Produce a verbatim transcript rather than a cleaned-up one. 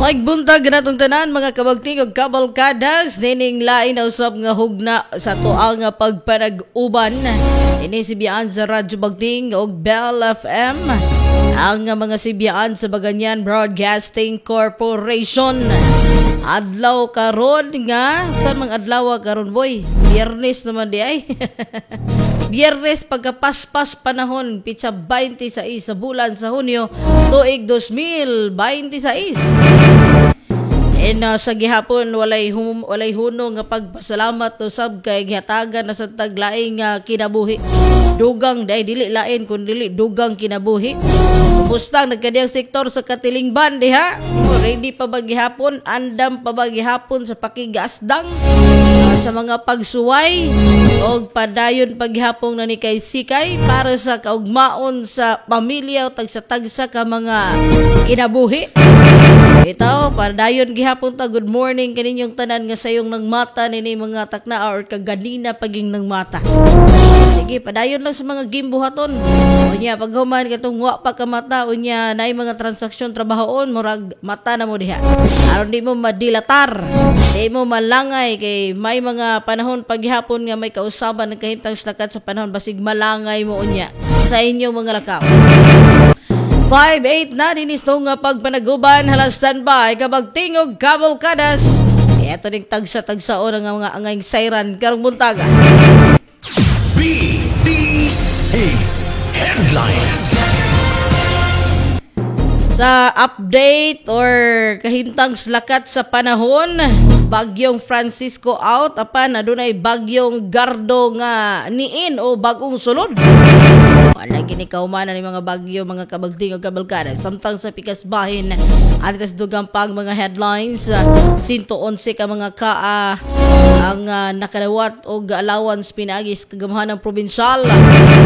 Magbuntag natong tanan mga kabagting ug kabalkadas nining lain na usab nga hugna sa tuang nga pagpanag-uban. Ini si Biyaan sa Radyo Bagting ug Bell F M. Ang mga sibiyaan sa Baganyan Broadcasting Corporation. Adlaw karon nga sa mga adlaw karon boy. Biyernes naman di ay. Biyernes pagkapaspas panahon pitsa twenty-six sa bulan sa Hunyo tuig two thousand twenty-six. And uh, sa gihapon walay hum, walay huno nga pagpasalamat usab kay gihatagan na sa taglaing uh, kinabuhi. Dugang day dili lain kun dili dugang kinabuhi. Kumusta nagkadiyang sektor sa Katilingban diha? Ready pa ba gihapon? Andam pa ba gihapon sa pakigasdang? Uh, sa mga pagsuway og padayon paghapong na ni kay Sikay para sa kaugmaon sa pamilya o tagsa-tagsa ka mga kinabuhi. Ito, padayon gihapon ta, good morning kaninyong tanan nga sayong nang mata nini mga takna or kaganina paging nang mata. Sige, padayon lang sa mga gimbuhaton. Unya paghuman katong wa pa ka mata unya naay mga transaksyon trabahoon murag mata na mo diha. Aron di mo madilatar, di mo malangay kay may mga panahon paghapon nga may kausaban nagkahimtang slakat sa panahon basig malangay mo unya sa inyong mga lakaw. five eight na dinis nga pagpanaguban hala standby kabagting og kabalkadas. Ito ning tagsa-tagsaon ang mga angay sayran karong buntaga. B D C Headlines. Sa update or kahimtang slakat sa panahon, bagyong Francisco out apan adunay bagyong Gardo nga niin o bagong sulod. Wala gini kaumanan ni mga bagyo mga kabagting o kabalkada. Samtang sa pikas bahin, aritas dugang pang mga headlines, one eleven ka mga kaa ang uh, nakadawat o allowance pinagis kagamahan ng probinsyal.